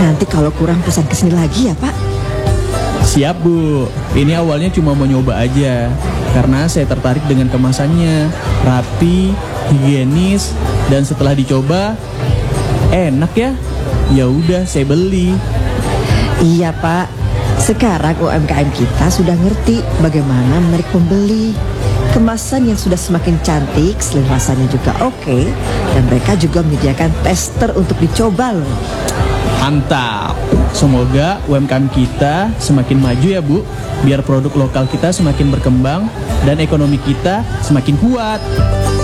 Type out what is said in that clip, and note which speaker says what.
Speaker 1: Nanti kalau kurang pesan kesini lagi ya Pak.
Speaker 2: Siap Bu, ini awalnya cuma mau nyoba aja karena saya tertarik dengan kemasannya, rapi, higienis, dan setelah dicoba enak ya. Ya udah saya beli.
Speaker 1: Iya Pak, sekarang UMKM kita sudah ngerti bagaimana menarik pembeli. Kemasan yang sudah semakin cantik, selain rasanya juga oke, dan mereka juga menyediakan tester untuk dicoba loh.
Speaker 2: Mantap. Semoga UMKM kita semakin maju ya Bu, biar produk lokal kita semakin berkembang dan ekonomi kita semakin kuat.